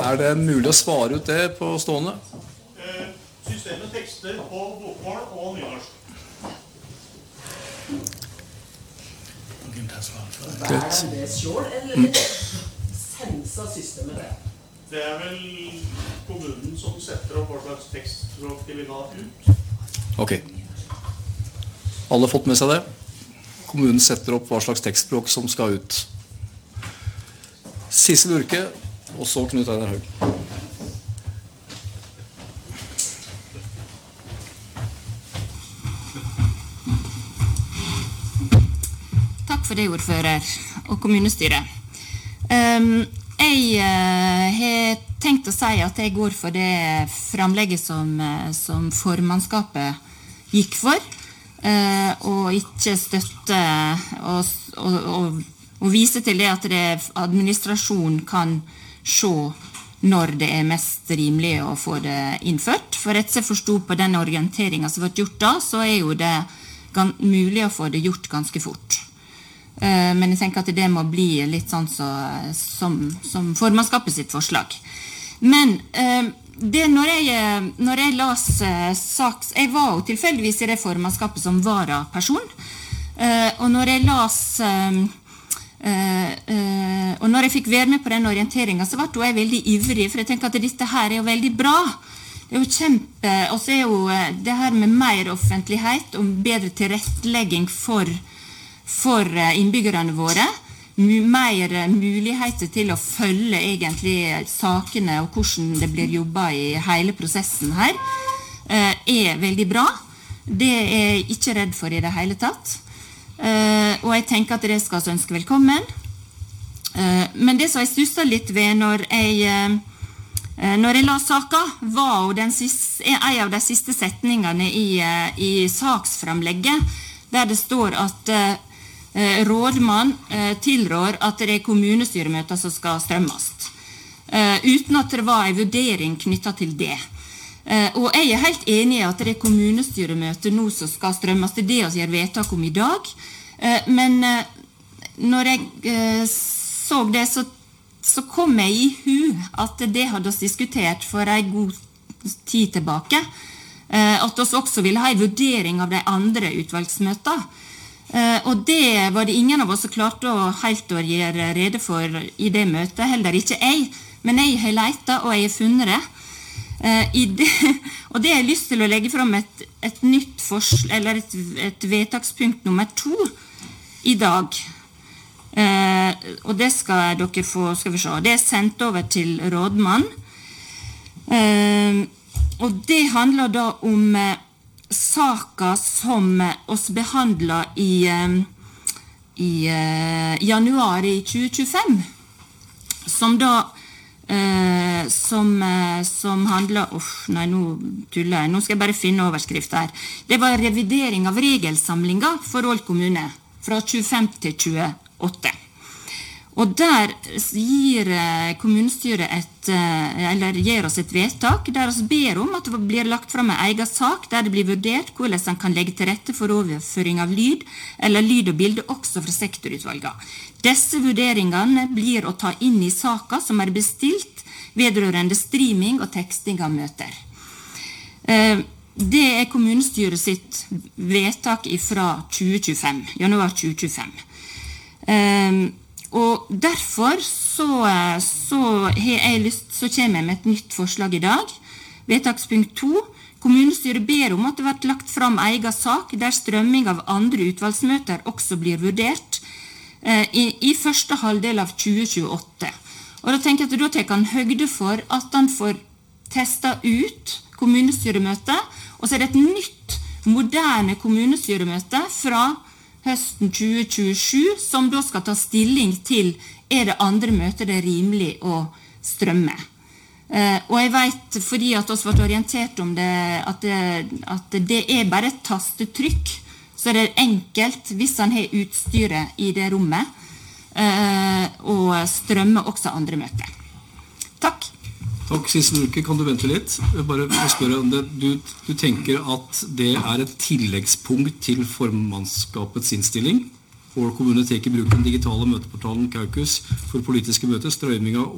det mulig å svare ut det på stående? Systemet tekster på bokmål og nynorsk. Hva det selv, eller senser systemet det? Det vel kommunen som setter opp hva slags tekstspråk de vil ha ut. Ok. Alle fått med seg det? Kommunen setter opp hva slags tekstspråk som skal ut. Sissel Urke, og så Knut Einar Haug. Takk for det, ordfører og kommunestyret. Jeg har tenkt å si at jeg går for det framlegget som formannskapet gikk for, og ikke støtte og vise til det at administrasjonen kan se når det mest rimelig å få det innført. For etter jeg forstod på den orienteringen som ble gjort da, så jo det mulig å få det gjort ganske fort. Men jeg tenker at det må bli litt sånn som formannskapet sitt forslag. Men det når jeg las saks, jeg var jo tilfeldigvis i det formannskapet som varaperson, og når jeg las og når jeg fikk være med på den orienteringen, så ble jeg veldig ivrig, for jeg tenker at dette her jo veldig bra. Det jo kjempe, og så jo det her med mer offentlighet og bedre tilrettelegging for innbyggerne våre, mer muligheter til å følge egentlig sakene og hvordan det blir jobbet i hele prosessen her, veldig bra. Det jeg ikke redd for i det hele tatt. Og jeg tenker at det skal ønske velkommen. Men det som jeg stusset litt ved når jeg la saka, var jo en av de siste setningene i saksframlegget, der det står at rådmann tilrår at det kommunestyremøter som skal strømmes, uten at det var en vurdering knyttet til det. Og jeg helt enig i at det kommunestyremøter nå som skal strømmes til det og gjør vedtak om i dag, men når jeg så det, så kom jeg i hu at det hadde oss diskutert for en god tid tilbake, at oss også ville ha en vurdering av de andre utvalgsmøtene. Og det var det ingen av oss som klarte å helt å gjøre rede for i det møtet, heller ikke jeg, men jeg har letet og jeg har funnet det. Og det har jeg lyst til å legge frem et nytt forslag, eller et vedtakspunkt nummer 2 i dag. Og det skal dere få, skal vi se, det sendt over til rådmann. Og det handler da om saker som oss behandlet i januar i 2025, som da som handler, nå tuller jeg, nå skal jeg bare finne overskrift her. Det var revidering av regelsamlinger for Ål kommune fra 25 til 28. Og der gir kommunestyret gir oss et vedtak der oss ber om at det blir lagt frem en egen sak der det blir vurdert hvordan man kan legge til rette for overføring av lyd eller lyd og bilde også fra sektorutvalget. Disse vurderingene blir å ta inn i saker som bestilt vedrørende streaming og teksting av møter. Det kommunestyret sitt vedtak fra 2025, januar 2025. Og derfor så kommer jeg med et nytt forslag i dag. Vedtakspunkt 2. Kommunestyret ber om at det blir lagt frem egen sak der strømming av andre utvalgsmøter også blir vurdert i første halvdel av 2028. Og da tenker jeg at da tar han høyde for at han får testet ut kommunestyremøtet, og så det et nytt, moderne kommunestyremøte fra høsten 2027, som da skal ta stilling til det andre møtet det rimelig å strømme. Og jeg vet, fordi at oss ble orientert om det, at det bare et tastetrykk, så det enkelt, hvis han har utstyret i det rommet, og strømme også andre møter. Takk. Takk, Sissel Urke. Kan du vente litt? Bare spørre om det. Du tenker at det et tilleggspunkt til formannskapets innstilling? Ål kommune tek i bruk den digitale møteportalen Kaukus for politiske møter, strømming av